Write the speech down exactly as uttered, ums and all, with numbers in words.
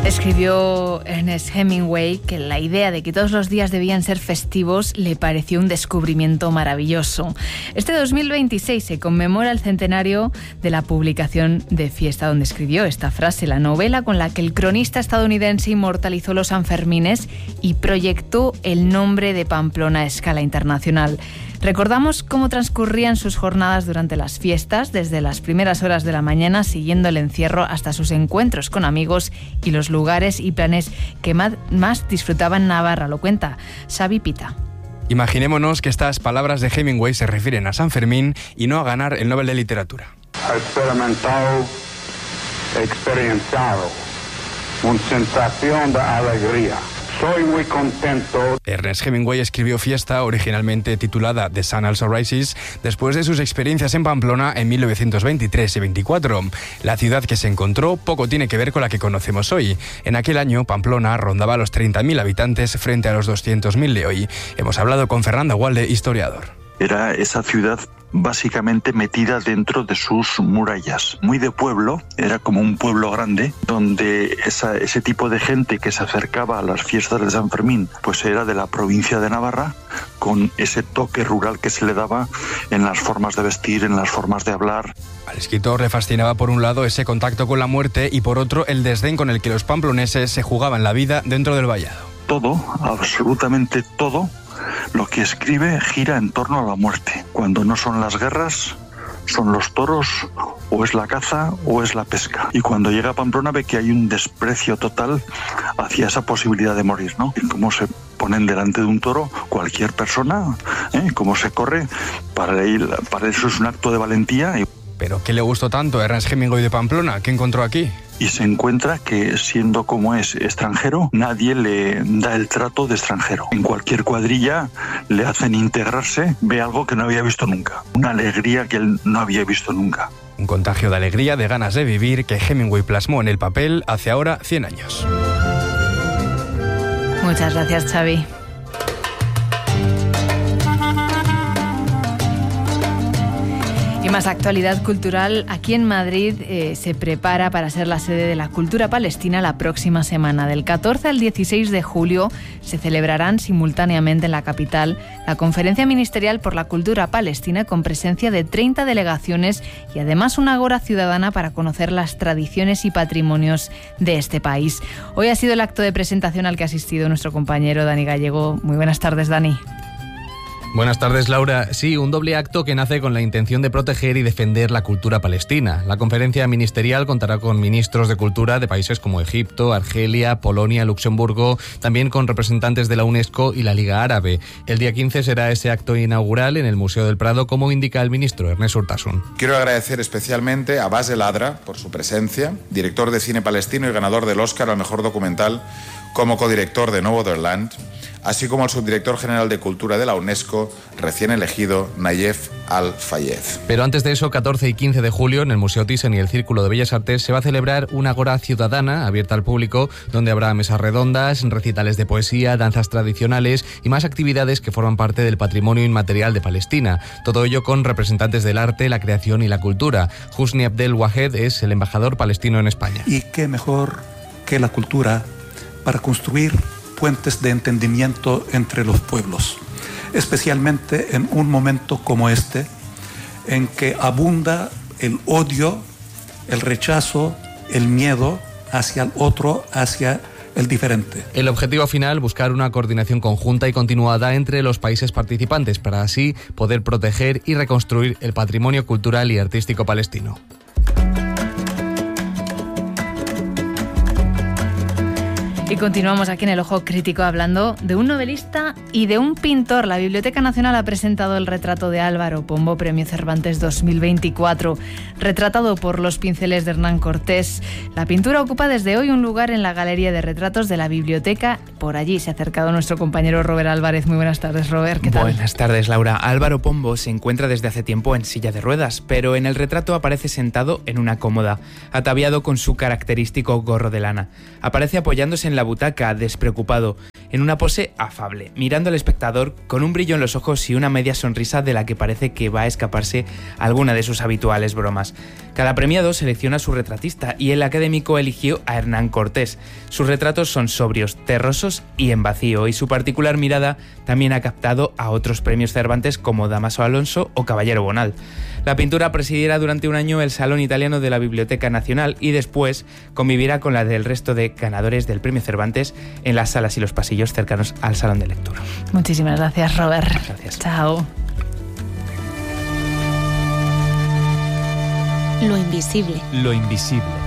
Escribió Ernest Hemingway que la idea de que todos los días debían ser festivos le pareció un descubrimiento maravilloso. Este dos mil veintiséis se conmemora el centenario de la publicación de Fiesta, donde escribió esta frase, la novela con la que el cronista estadounidense inmortalizó los Sanfermines y proyectó el nombre de Pamplona a escala internacional. Recordamos cómo transcurrían sus jornadas durante las fiestas, desde las primeras horas de la mañana, siguiendo el encierro hasta sus encuentros con amigos y los lugares y planes que más, más disfrutaba en Navarra. Lo cuenta Xavi Pita. Imaginémonos que estas palabras de Hemingway se refieren a San Fermín y no a ganar el Nobel de Literatura. Experimentado, experienciado, una sensación de alegría. Soy muy contento. Ernest Hemingway escribió Fiesta, originalmente titulada The Sun Also Rises, después de sus experiencias en Pamplona en mil novecientos veintitrés y veinticuatro. La ciudad que se encontró poco tiene que ver con la que conocemos hoy. En aquel año, Pamplona rondaba los treinta mil habitantes frente a los doscientos mil de hoy. Hemos hablado con Fernando Walde, historiador. Era esa ciudad básicamente metida dentro de sus murallas. Muy de pueblo, era como un pueblo grande, donde esa, ese tipo de gente que se acercaba a las fiestas de San Fermín, pues era de la provincia de Navarra, con ese toque rural que se le daba en las formas de vestir, en las formas de hablar. Al escritor le fascinaba por un lado ese contacto con la muerte y por otro el desdén con el que los pamploneses se jugaban la vida dentro del vallado. Todo, absolutamente todo, lo que escribe gira en torno a la muerte. Cuando no son las guerras, son los toros, o es la caza, o es la pesca. Y cuando llega a Pamplona ve que hay un desprecio total hacia esa posibilidad de morir, ¿no? Y cómo se ponen delante de un toro cualquier persona, ¿eh? Cómo se corre, para, ir, para eso es un acto de valentía. Y... ¿Pero qué le gustó tanto a Ernest Hemingway de Pamplona? ¿Qué encontró aquí? Y se encuentra que, siendo como es extranjero, nadie le da el trato de extranjero. En cualquier cuadrilla le hacen integrarse, ve algo que no había visto nunca. Una alegría que él no había visto nunca. Un contagio de alegría, de ganas de vivir, que Hemingway plasmó en el papel hace ahora cien años. Muchas gracias, Xavi. Y más actualidad cultural. Aquí en Madrid eh, se prepara para ser la sede de la cultura palestina la próxima semana. Del catorce al dieciséis de julio se celebrarán simultáneamente en la capital la Conferencia Ministerial por la Cultura Palestina, con presencia de treinta delegaciones y además una agora ciudadana para conocer las tradiciones y patrimonios de este país. Hoy ha sido el acto de presentación al que ha asistido nuestro compañero Dani Gallego. Muy buenas tardes, Dani. Buenas tardes, Laura. Sí, un doble acto que nace con la intención de proteger y defender la cultura palestina. La conferencia ministerial contará con ministros de cultura de países como Egipto, Argelia, Polonia, Luxemburgo, también con representantes de la UNESCO y la Liga Árabe. El día quince será ese acto inaugural en el Museo del Prado, como indica el ministro Ernest Urtasun. Quiero agradecer especialmente a Bas El Adra por su presencia, director de cine palestino y ganador del Oscar al mejor documental como codirector de Novoderland, así como al subdirector general de Cultura de la UNESCO, recién elegido, Nayef Al-Fayed. Pero antes de eso, catorce y quince de julio, en el Museo Thyssen y el Círculo de Bellas Artes, se va a celebrar una agora ciudadana abierta al público, donde habrá mesas redondas, recitales de poesía, danzas tradicionales y más actividades que forman parte del patrimonio inmaterial de Palestina. Todo ello con representantes del arte, la creación y la cultura. Husni Abdel Wahed es el embajador palestino en España. Y qué mejor que la cultura para construir puentes de entendimiento entre los pueblos, especialmente en un momento como este, en que abunda el odio, el rechazo, el miedo hacia el otro, hacia el diferente. El objetivo final, buscar una coordinación conjunta y continuada entre los países participantes, para así poder proteger y reconstruir el patrimonio cultural y artístico palestino. Y continuamos aquí en El Ojo Crítico hablando de un novelista y de un pintor. La Biblioteca Nacional ha presentado el retrato de Álvaro Pombo, Premio Cervantes dos mil veinticuatro. Retratado por los pinceles de Hernán Cortés, la pintura ocupa desde hoy un lugar en la Galería de Retratos de la Biblioteca. Por allí se ha acercado nuestro compañero Robert Álvarez. Muy buenas tardes, Robert. ¿Qué tal? Buenas tardes, Laura. Álvaro Pombo se encuentra desde hace tiempo en silla de ruedas, pero en el retrato aparece sentado en una cómoda, ataviado con su característico gorro de lana. Aparece apoyándose en la butaca, despreocupado. en una pose afable, mirando al espectador con un brillo en los ojos y una media sonrisa de la que parece que va a escaparse alguna de sus habituales bromas. Cada premiado selecciona a su retratista y el académico eligió a Hernán Cortés. Sus retratos son sobrios, terrosos y en vacío, y su particular mirada también ha captado a otros premios Cervantes como Dámaso Alonso o Caballero Bonal. La pintura presidirá durante un año el Salón Italiano de la Biblioteca Nacional y después convivirá con la del resto de ganadores del premio Cervantes en las salas y los pasillos cercanos al Salón de Lectura. Muchísimas gracias, Robert. Gracias. Chao. Lo invisible. Lo invisible.